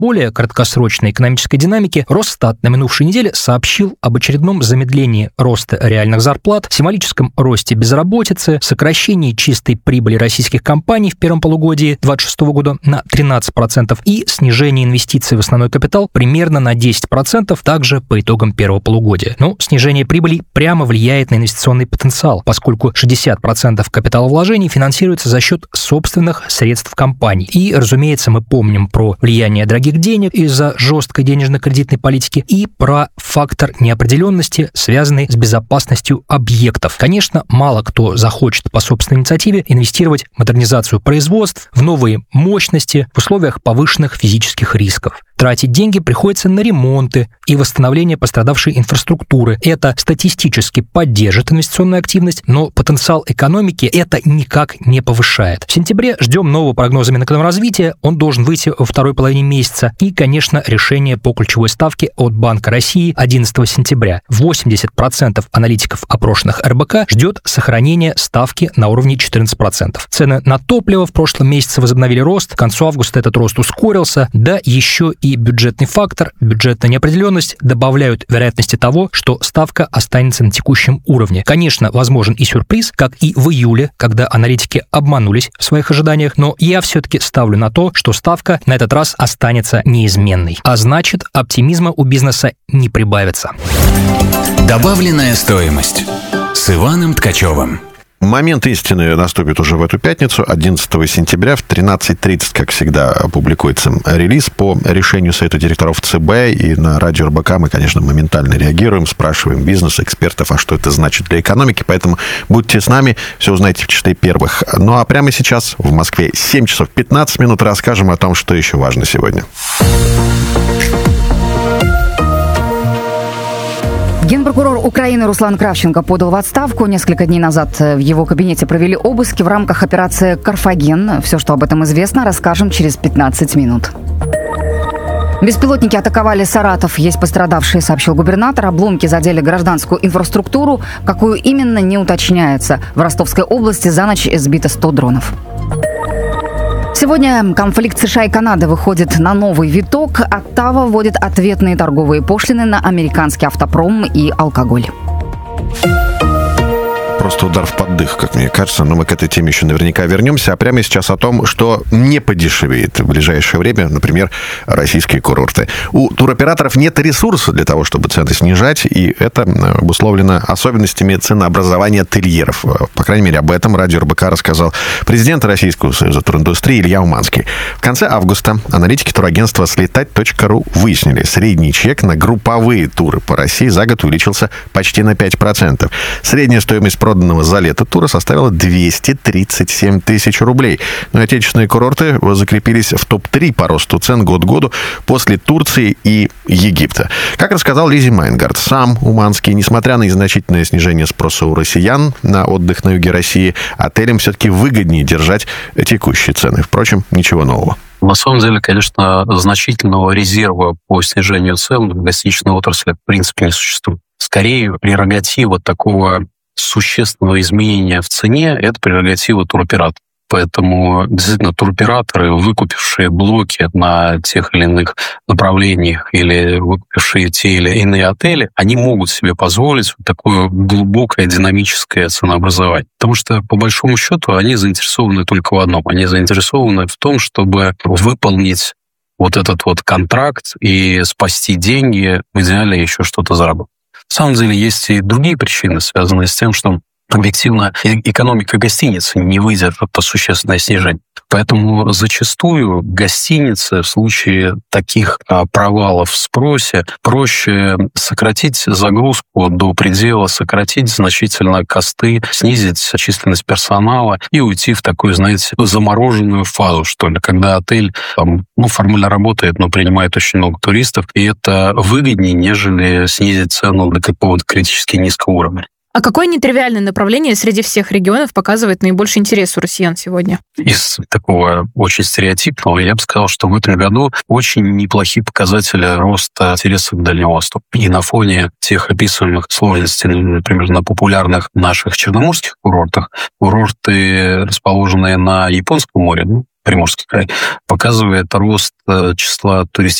более краткосрочной экономической динамике, Росстат на минувшей неделе сообщил об очередном замедлении роста реальных зарплат, символическом росте безработицы, сокращении чистой прибыли российских компаний в первом полугодии 2026 года на 13% и снижении инвестиций в основной капитал примерно на 10%, также по итогам первого полугодия. Но снижение прибыли прямо влияет на инвестиционный потенциал, поскольку 60% капиталовложений финансируется за счет собственных средств компаний. И, разумеется, мы помним про влияние дорогих денег из-за жесткой денежно-кредитной политики и про фактор неопределенности, связанный с безопасностью объектов. Конечно, мало кто захочет по собственной инициативе инвестировать в модернизацию производств, в новые мощности в условиях повышенных физических рисков. Тратить деньги приходится на ремонты и восстановление пострадавшей инфраструктуры. Это статистически поддержит инвестиционную активность, но потенциал экономики это никак не повышает. В сентябре ждем нового прогноза Минэкономразвития. Он должен выйти во второй половине месяца. И, конечно, решение по ключевой ставке от Банка России 11 сентября. 80% аналитиков опрошенных РБК ждет сохранения ставки на уровне 14%. Цены на топливо в прошлом месяце возобновили рост. К концу августа этот рост ускорился. Да еще и бюджетный фактор, бюджетная неопределенность добавляют вероятности того, что ставка останется на текущем уровне. Конечно, возможен и сюрприз, как и в июле, когда аналитики обманулись в своих ожиданиях, но я все-таки ставлю на то, что ставка на этот раз останется неизменной. А значит, оптимизма у бизнеса не прибавится. Добавленная стоимость с Иваном Ткачевым. Момент истины наступит уже в эту пятницу, 11 сентября в 13:30, как всегда, публикуется релиз по решению Совета директоров ЦБ, и на радио РБК мы, конечно, моментально реагируем, спрашиваем бизнес, экспертов, а что это значит для экономики, поэтому будьте с нами, все узнаете в числе первых. Ну а прямо сейчас в Москве 7 часов 15 минут расскажем о том, что еще важно сегодня. Генпрокурор Украины Руслан Кравченко подал в отставку. Несколько дней назад в его кабинете провели обыски в рамках операции «Карфаген». Все, что об этом известно, расскажем через 15 минут. Беспилотники атаковали Саратов. Есть пострадавшие, сообщил губернатор. Обломки задели гражданскую инфраструктуру. Какую именно, не уточняется. В Ростовской области за ночь сбито 100 дронов. Сегодня конфликт США и Канады выходит на новый виток. Оттава вводит ответные торговые пошлины на американский автопром и алкоголь. Просто удар в поддых, как мне кажется, но мы к этой теме еще наверняка вернемся. А прямо сейчас о том, что не подешевеет в ближайшее время, например, российские курорты. У туроператоров нет ресурса для того, чтобы цены снижать, и это обусловлено особенностями ценообразования ательеров. По крайней мере, об этом радио РБК рассказал президент Российского союза туриндустрии Илья Уманский. В конце августа аналитики турагентства Слетать.ру выяснили, средний чек на групповые туры по России за год увеличился почти на 5%. Средняя стоимость проданного за лето тура составила 237 тысяч рублей. Но отечественные курорты закрепились в топ-3 по росту цен год к году после Турции и Египта. Как рассказал Лиззи Майнгард, сам Уманский, несмотря на значительное снижение спроса у россиян на отдых на юге России, отелям все-таки выгоднее держать текущие цены. Впрочем, ничего нового. На самом деле, конечно, значительного резерва по снижению цен в гостиничной отрасли в принципе не существует. Скорее, прерогатива такого существенного изменения в цене – это прерогатива туроператора. Поэтому, действительно, туроператоры, выкупившие блоки на тех или иных направлениях или выкупившие те или иные отели, они могут себе позволить вот такое глубокое динамическое ценообразование. Потому что, по большому счету, они заинтересованы только в одном. Они заинтересованы в том, чтобы выполнить вот этот вот контракт и спасти деньги, в идеале еще что-то заработать. На самом деле есть и другие причины, связанные с тем, что объективно экономика гостиницы не выдержит существенное снижение. Поэтому зачастую гостиницы в случае таких провалов в спросе проще сократить загрузку до предела, сократить значительно косты, снизить численность персонала и уйти в такую, знаете, замороженную фазу, что ли, когда отель формально работает, но принимает очень много туристов, и это выгоднее, нежели снизить цену до какого-то критически низкого уровня. А какое нетривиальное направление среди всех регионов показывает наибольший интерес у россиян сегодня? Из такого очень стереотипного, я бы сказал, что в этом году очень неплохие показатели роста интереса к Дальнему Востоку. И на фоне тех описываемых сложностей, например, на популярных наших черноморских курортах, курорты, расположенные на Японском море, Приморский край, показывает рост числа туристических